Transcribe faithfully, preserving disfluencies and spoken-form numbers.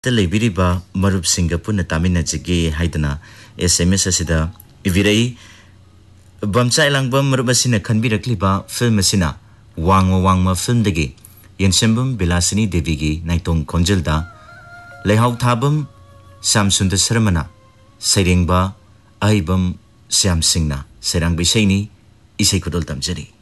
लेबिरिबा मरुप सिंगा पुन तामिना जगे हाइदना एसएमएस असिदा इविरई बमचा इलांगबम मरुप असिना खनबिरक्लिबा फिल्म असिना वांगमा वांगमा फिल्म दगे येनसेंबम बिलासिनी देवी की नाइतोंग खोंजलदा लेहाउ थाबम सामसुंद शर्मना सैरेंगबा अहिबम श्याम सिंहना सैरांग बिसैनी इसै खुदोल तमजरी।